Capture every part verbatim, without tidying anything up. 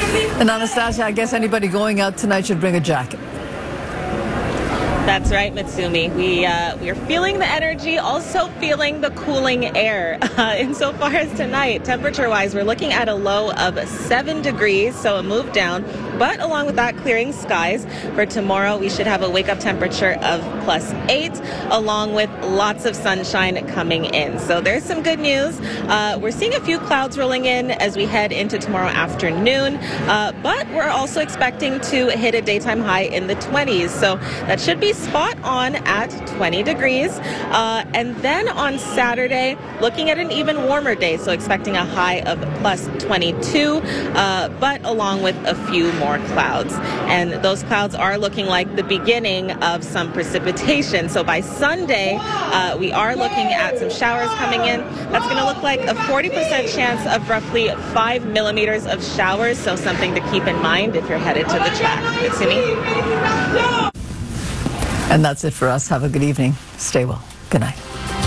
And Anastasia, I guess anybody going out tonight should bring a jacket. That's right, Mitsumi. We uh, we are feeling the energy, also feeling the cooling air. Uh, insofar as tonight, temperature-wise, we're looking at a low of seven degrees, so a move down. But along with that, clearing skies. For tomorrow, we should have a wake-up temperature of plus eight, along with lots of sunshine coming in. So there's some good news. Uh, we're seeing a few clouds rolling in as we head into tomorrow afternoon, uh, but we're also expecting to hit a daytime high in the twenties. So that should be spot on at twenty degrees. Uh, and then on Saturday, looking at an even warmer day, so expecting a high of plus twenty-two, uh, but along with a few more clouds. And those clouds are looking like the beginning of some precipitation. So by Sunday, uh, we are looking at some showers coming in. That's going to look like a forty percent chance of roughly five millimeters of showers. So something to keep in mind if you're headed to the track. Mitsumi? And that's it for us. Have a good evening. Stay well. Good night.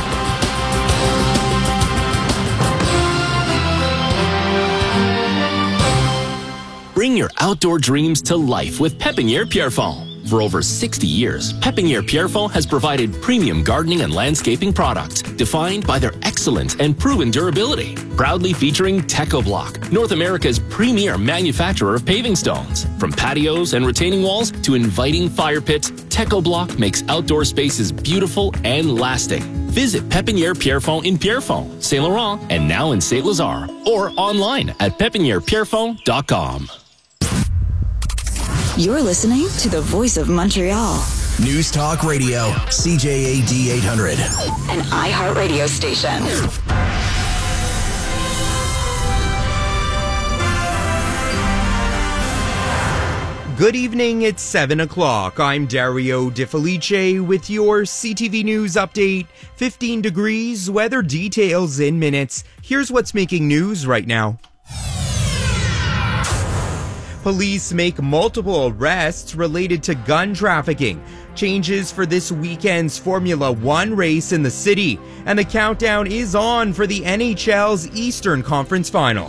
Bring your outdoor dreams to life with Pépinière Pierrefonds. For over sixty years, Pépinière Pierrefonds has provided premium gardening and landscaping products defined by their excellent and proven durability. Proudly featuring TechoBlock, North America's premier manufacturer of paving stones. From patios and retaining walls to inviting fire pits, TechoBlock makes outdoor spaces beautiful and lasting. Visit Pépinière Pierrefonds in Pierrefonds, Saint Laurent, and now in Saint Lazare, or online at pépinière pierrefonds dot com. You're listening to the Voice of Montreal. News Talk Radio, C J A D eight hundred. An iHeart radio station. Good evening, it's seven o'clock. I'm Dario De Felice with your C T V News update. fifteen degrees, weather details in minutes. Here's what's making news right now. Police make multiple arrests related to gun trafficking. Changes for this weekend's Formula One race in the city. And the countdown is on for the N H L's Eastern Conference Final.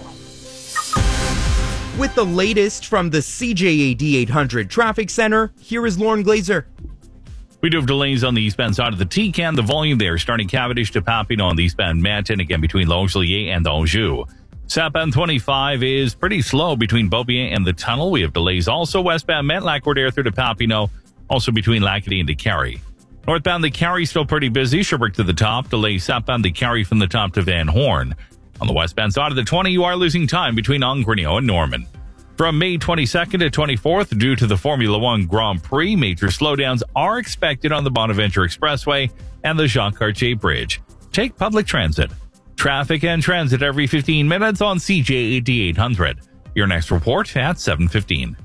With the latest from the C J A D eight hundred Traffic Center, here is Lauren Glazer. We do have delays on the eastbound side of the T-Can. The volume there starting Cavendish to Papineau on the eastbound Manton, again between Longueuil and Anjou. Southbound twenty-five is pretty slow between Beaubien and the tunnel. We have delays also westbound Metlacourt through to Papineau, also between Lacadie and DeCarry. Northbound the Carry still pretty busy. Sherbrooke to the top. Delays southbound the Carry from the top to Van Horn. On the westbound side of the twenty, you are losing time between Ongrenio and Norman. From May twenty-second to twenty-fourth, due to the Formula One Grand Prix, major slowdowns are expected on the Bonaventure Expressway and the Jacques Cartier Bridge. Take public transit. Traffic and transit every fifteen minutes on C J A D eight hundred. Your next report at seven fifteen.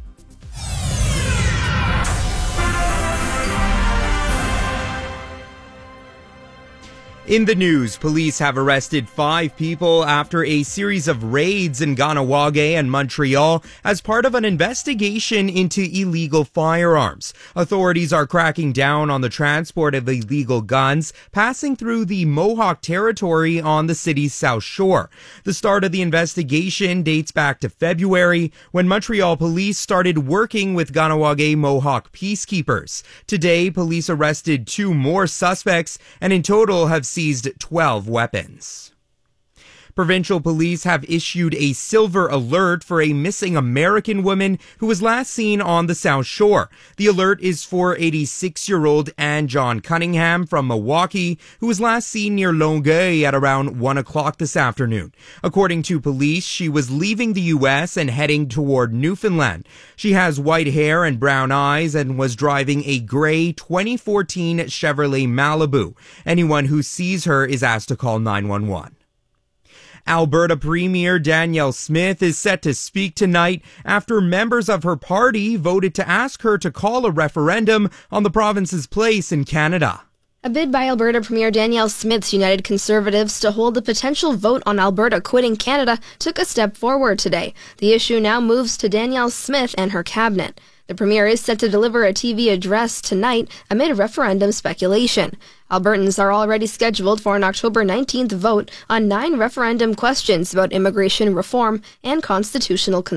In the news, police have arrested five people after a series of raids in Kahnawake and Montreal as part of an investigation into illegal firearms. Authorities are cracking down on the transport of illegal guns passing through the Mohawk territory on the city's South Shore. The start of the investigation dates back to February when Montreal police started working with Kahnawake Mohawk peacekeepers. Today, police arrested two more suspects and in total have seized twelve weapons. Provincial police have issued a silver alert for a missing American woman who was last seen on the South Shore. The alert is for eighty-six-year-old Anne John Cunningham from Milwaukee, who was last seen near Longueuil at around one o'clock this afternoon. According to police, she was leaving the U S and heading toward Newfoundland. She has white hair and brown eyes and was driving a gray twenty fourteen Chevrolet Malibu. Anyone who sees her is asked to call nine one one. Alberta Premier Danielle Smith is set to speak tonight after members of her party voted to ask her to call a referendum on the province's place in Canada. A bid by Alberta Premier Danielle Smith's United Conservatives to hold a potential vote on Alberta quitting Canada took a step forward today. The issue now moves to Danielle Smith and her cabinet. The Premier is set to deliver a T V address tonight amid referendum speculation. Albertans are already scheduled for an October nineteenth vote on nine referendum questions about immigration reform and constitutional